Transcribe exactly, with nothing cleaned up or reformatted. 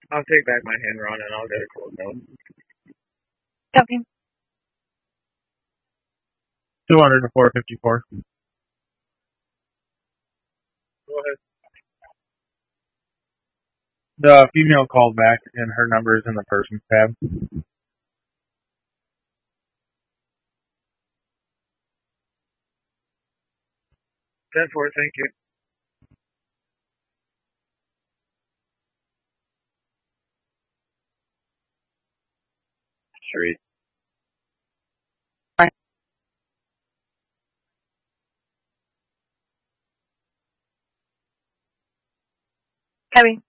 I'll take back my hand run and I'll get a cold note. Copy. two hundred to four fifty-four. Go ahead. The female called back, and her number is in the person's tab. ten four, thank you. Three. Copy.